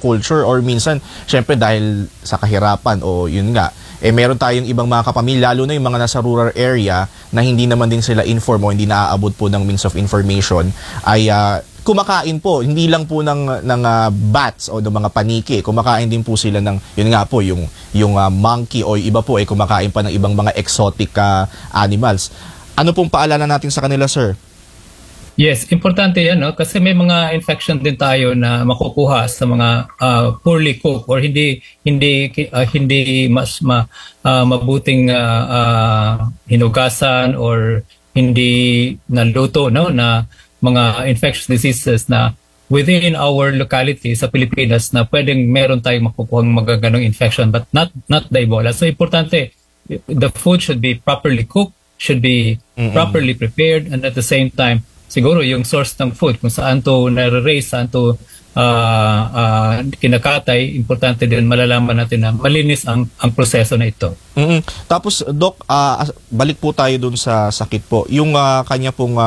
culture or minsan, syempre dahil sa kahirapan o yun nga, meron tayong ibang mga kapamilya, lalo na yung mga nasa rural area na hindi naman din sila inform o hindi naaabot po ng means of information, ay kumakain po, hindi lang po ng bats o ng mga paniki, kumakain din po sila ng, yun nga po, yung monkey o iba po ay kumakain pa ng ibang mga exotic animals. Ano pong paalala natin sa kanila, sir? Yes, importante yan, no? Kasi may mga infection din tayo na makukuha sa mga poorly cooked or hindi mas mabuting hinugasan or hindi naluto, no, na mga infectious diseases na within our locality sa Pilipinas na pwedeng meron tayong makukuhang magaganong infection but not the Ebola. So importante, the food should be properly cooked, should be properly prepared, and at the same time siguro yung source ng food, kung saan to nare-raise, saan to kinakatay, importante din malalaman natin na malinis ang proseso na ito. Tapos, Doc, balik po tayo dun sa sakit po. Yung kanya pong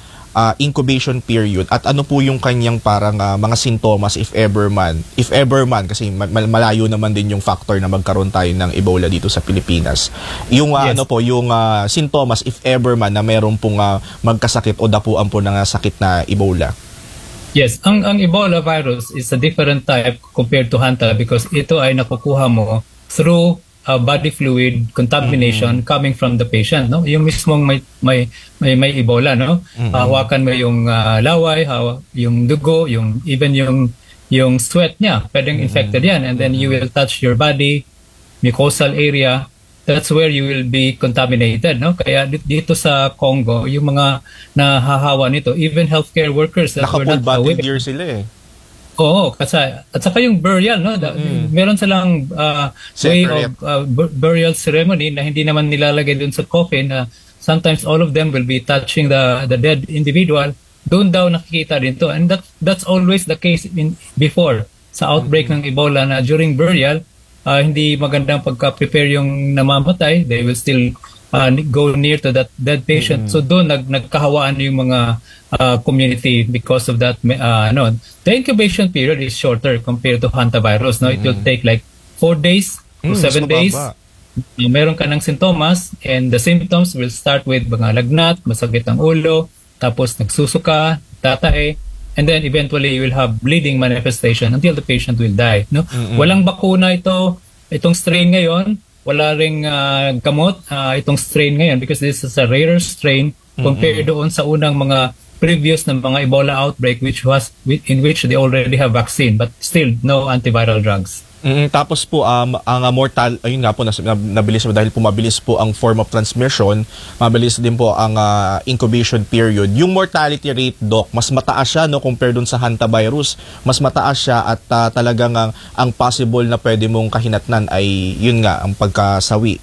incubation period at ano po yung kanyang parang mga sintomas if ever man kasi malayo naman din yung factor na magkaroon tayo ng Ebola dito sa Pilipinas. Yung yes. ano po yung sintomas if ever man na meron pong magkasakit o dapuan po ng sakit na Ebola. Yes, ang Ebola virus is a different type compared to Hanta because ito ay nakukuha mo through body fluid contamination coming from the patient, no? Yung mismong may Ebola, no? Hawakan mo yung laway, yung dugo, even yung sweat niya, pwedeng infected yan, and then you will touch your body, mucosal area, that's where you will be contaminated, no? Kaya dito sa Congo, yung mga nahahawa nito, even healthcare workers that were not aware. Naka-full body gear sila eh. Oo, kasi at saka yung burial, no? Meron silang way of burial ceremony na hindi naman nilalagay dun sa coffin. Sometimes all of them will be touching the dead individual. Doon daw nakikita din to. And that's always the case before sa outbreak ng Ebola na during burial, hindi magandang pagka-prepare yung namamatay. They will still go near to that dead patient. So doon nagkahawaan yung mga community because of that. No, the incubation period is shorter compared to hantavirus. No, it will take like 4 days to 7 days. Meron ka ng sintomas and the symptoms will start with mga lagnat, masakit ang ulo, tapos nagsusuka, tatae, and then eventually you will have bleeding manifestation until the patient will die. No, walang bakuna itong strain ngayon. Wala ring gamot itong strain ngayon because this is a rarer strain compared doon sa unang mga previous na mga Ebola outbreak in which they already have vaccine but still no antiviral drugs. Tapos po ang ayun nga po nabilis dahil mabilis po ang form of transmission, mabilis din po ang incubation period. Yung mortality rate, Doc, mas mataas siya no compared dun sa hantavirus. Mas mataas siya at talagang ang possible na pwede mong kahinatnan ay yun nga ang pagkasawi.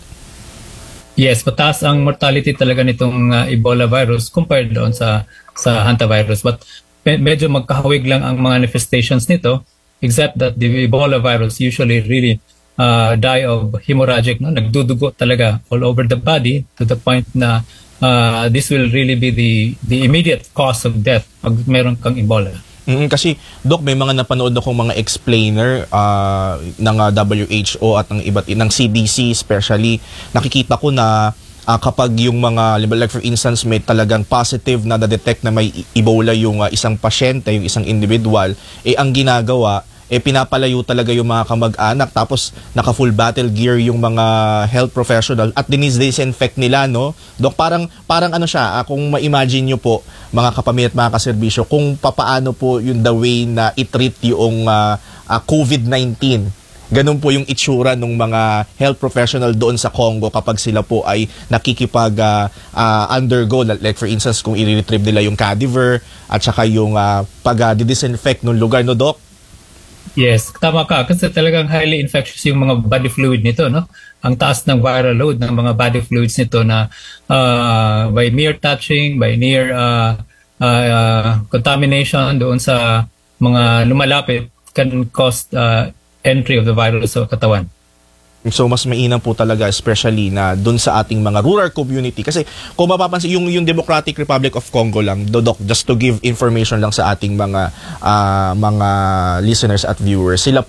Yes, mataas ang mortality talaga nitong Ebola virus compared doon sa hantavirus. But medyo magkahawig lang ang mga manifestations nito, except that the Ebola virus usually really die of hemorrhagic, no? Nagdudugo talaga all over the body to the point na this will really be the immediate cause of death pag meron kang Ebola. Kasi, Doc, may mga napanood akong mga explainer ng WHO at ng CDC especially. Nakikita ko na kapag yung mga, like for instance, may talagang positive na na-detect na may Ebola yung isang pasyente, yung isang individual, ang ginagawa, pinapalayo talaga yung mga kamag-anak tapos naka-full battle gear yung mga health professional at disinfect nila, no? Dok, parang ano siya, kung ma-imagine nyo po, mga kapamilya at mga kaserbisyo, kung papaano po yung the way na i-treat yung COVID-19. Ganun po yung itsura ng mga health professional doon sa Congo kapag sila po ay nakikipag undergo, like for instance, kung i-retrieve nila yung cadaver at saka yung pag-disinfect ng lugar, no, Doc? Yes, tama ka. Kasi talagang highly infectious yung mga body fluid nito, no? Ang taas ng viral load ng mga body fluids nito na by mere touching, by near contamination doon sa mga lumalapit can cause entry of the virus sa katawan. So mas mainam po talaga especially na doon sa ating mga rural community kasi kung mapapansin yung Democratic Republic of Congo lang, Doc, just to give information lang sa ating mga listeners at viewers, sila